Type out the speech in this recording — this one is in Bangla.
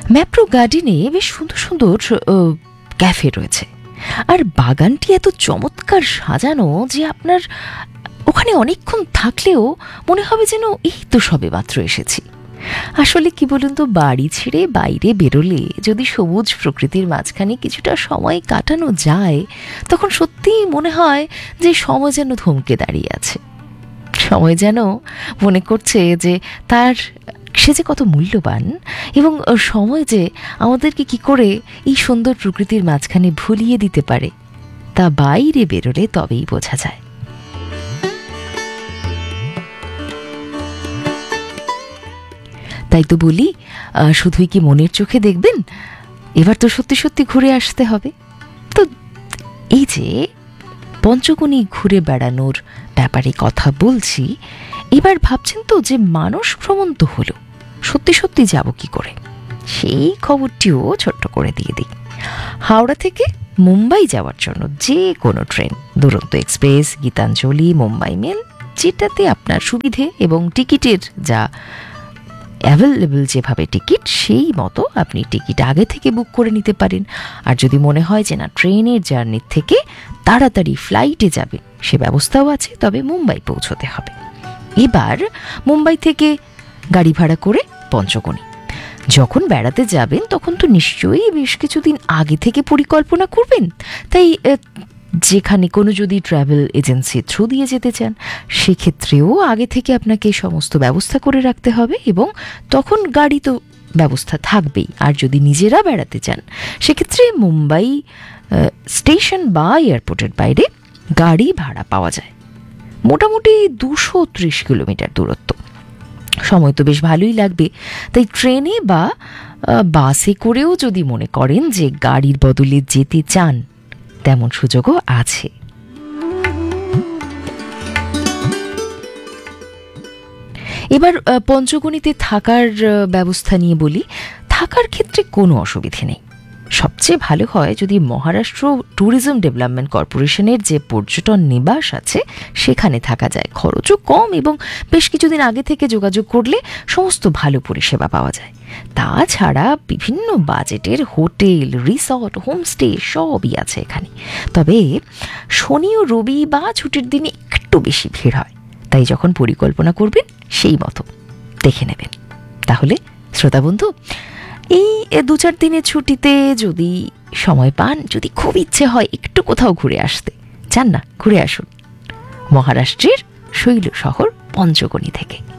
ম্যাপ্রো গার্ডেনে বেশ সুন্দর সুন্দর ক্যাফে রয়েছে, আর বাগানটি এত চমৎকার সাজানো যে আপনার ওখানে অনেকক্ষণ থাকলেও মনে হবে যেন এই তো সবে মাত্র এসেছি। আসলে কি বলুন তো, বাড়ি ছেড়ে বাইরে বেরোলে যদি সবুজ প্রকৃতির মাঝখানে কিছুটা সময় কাটানো যায়, তখন সত্যিই মনে হয় যে সময় যেন থমকে দাঁড়িয়ে আছে। সময় যেন মনে করছে যে সে যে কত মূল্যবান, এবং সময় যে আমাদেরকে কি করে এই সুন্দর প্রকৃতির মাঝখানে ভুলিয়ে দিতে পারে, তা বাইরে বেরোলে তবেই বোঝা যায়। তাই তো বলি, শুধুই কি মনের চোখে দেখবেন, এবার তো সত্যি সত্যি ঘুরে আসতে হবে। তো এই যে পঞ্চগণী ঘুরে বেড়ানোর ব্যাপারে কথা বলছি, এবার ভাবছেন তো যে মানস ভ্রমণ তো হলো, সত্যি সত্যি যাব কি করে? সেই খবরটিও ছোট্ট করে দিয়ে দিই। হাওড়া থেকে মুম্বাই যাওয়ার জন্য যে কোনো ট্রেন, দুরন্ত এক্সপ্রেস, গীতাঞ্জলি, মুম্বাই মেল, যেটাতে আপনার সুবিধে এবং টিকিটের যা অ্যাভেলেবল যেভাবে টিকিট, সেই মতো আপনি টিকিট আগে থেকে বুক করে নিতে পারেন। আর যদি মনে হয় যে না, ট্রেনের জার্নির থেকে তাড়াতাড়ি ফ্লাইটে যাবেন, সে ব্যবস্থাও আছে, তবে মুম্বাই পৌঁছতে হবে। এবার মুম্বাই থেকে গাড়ি ভাড়া করে পঞ্চগণী। যখন বেড়াতে যাবেন তখন তো নিশ্চয়ই বেশ কিছুদিন আগে থেকে পরিকল্পনা করবেন। তাই যেখানে কোনো যদি ট্রাভেল এজেন্সি থ্রু দিয়ে যেতে চান, সেক্ষেত্রেও আগে থেকে আপনাকে সমস্ত ব্যবস্থা করে রাখতে হবে, এবং তখন গাড়ি তো ব্যবস্থা থাকবেই। আর যদি নিজেরা বেড়াতে চান, সেক্ষেত্রে মুম্বাই স্টেশন বা এয়ারপোর্টের বাইরে গাড়ি ভাড়া পাওয়া যায়। মোটামুটি 230 কিলোমিটার দূরত্ব, সময় তো বেশ ভালোই লাগবে। তাই ট্রেনে বা বাসে করেও যদি মনে করেন যে গাড়ির বদলে যেতে চান, তেমন সুযোগও আছে। এবার পঞ্চগণীতে থাকার ব্যবস্থা নিয়ে বলি। থাকার ক্ষেত্রে কোনো অসুবিধে নেই। সবচেয়ে ভালো হয় যদি মহারাষ্ট্র ট্যুরিজম ডেভেলপমেন্ট কর্পোরেশনের যে পর্যটন নিবাস আছে সেখানে থাকা যায়। খরচও কম, এবং বেশ কিছুদিন আগে থেকে যোগাযোগ করলে সমস্ত ভালো পরিষেবা পাওয়া যায়। তাছাড়া বিভিন্ন বাজেটের হোটেল, রিসর্ট, হোমস্টে সবই আছে এখানে। তবে শনি ও রবি বা ছুটির দিনে একটু বেশি ভিড় হয়, তাই যখন পরিকল্পনা করবেন সেই মতো দেখে নেবেন। তাহলে শ্রোতা বন্ধু, এই 2-4 দিনের ছুটিতে যদি সময় পান, যদি খুব ইচ্ছে হয় একটু কোথাও ঘুরে আসতে চান, না ঘুরে আসুন মহারাষ্ট্রের শৈল শহর পঞ্চগণী থেকে।